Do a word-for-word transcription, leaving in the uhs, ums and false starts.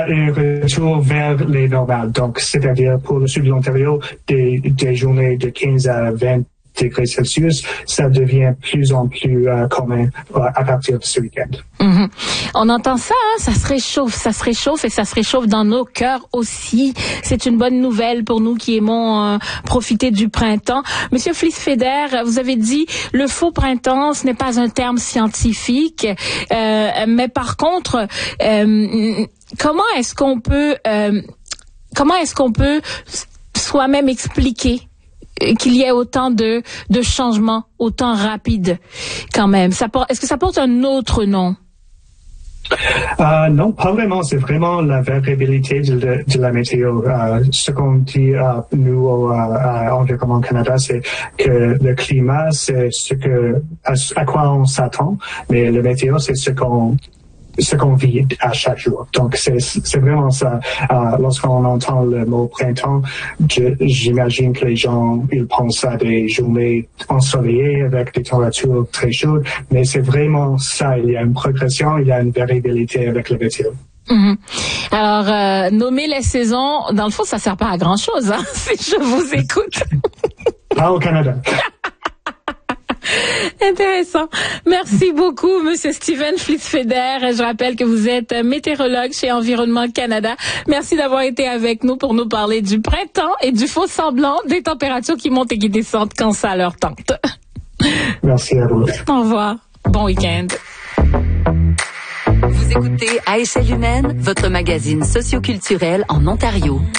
un retour vers les normales. Donc, c'est-à-dire pour le sud de l'Ontario, des, des journées de quinze à vingt degrés Celsius, ça devient plus en plus euh, commun euh, à partir de ce week-end. Mm-hmm. On entend ça, hein? Ça se réchauffe, ça se réchauffe et ça se réchauffe dans nos cœurs aussi. C'est une bonne nouvelle pour nous qui aimons euh, profiter du printemps. Monsieur Flies-Feder, vous avez dit le faux printemps, ce n'est pas un terme scientifique, euh, mais par contre, euh, comment est-ce qu'on peut, euh, comment est-ce qu'on peut soi-même expliquer qu'il y ait autant de, de changements, autant rapides quand même? Ça porte, est-ce que ça porte un autre nom? Euh, non, pas vraiment. C'est vraiment la variabilité de, de, de la météo. Euh, ce qu'on dit euh, nous au euh, Environnement Canada, c'est que le climat, c'est ce que à, à quoi on s'attend, mais le météo, c'est ce qu'on ce qu'on vit à chaque jour. Donc, c'est, c'est vraiment ça. Euh, lorsqu'on entend le mot printemps, je, j'imagine que les gens, ils pensent à des journées ensoleillées avec des températures très chaudes, mais c'est vraiment ça. Il y a une progression, il y a une variabilité avec la météo. Mmh. Alors, euh, nommer les saisons, dans le fond, ça sert pas à grand-chose, hein, si je vous écoute. Pas au Canada. Intéressant. Merci beaucoup, Monsieur Steven Flies-Feder. Je rappelle que vous êtes météorologue chez Environnement Canada. Merci d'avoir été avec nous pour nous parler du printemps et du faux semblant des températures qui montent et qui descendent quand ça leur tente. Merci à vous. Au revoir. Bon week-end. Vous écoutez À échelle humaine, votre magazine socioculturel en Ontario.